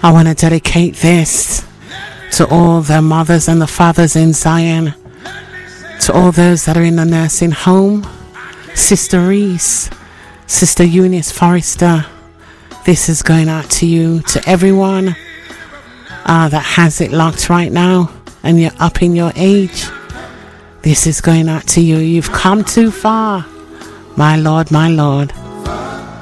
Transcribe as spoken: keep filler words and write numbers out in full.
I want to dedicate this to all the mothers and the fathers in Zion, to all those that are in the nursing home. Sister Reese, Sister Eunice Forrester, this is going out to you, to everyone uh, that has it locked right now and you're up in your age. This is going out to you. You've come too far, my Lord, my Lord.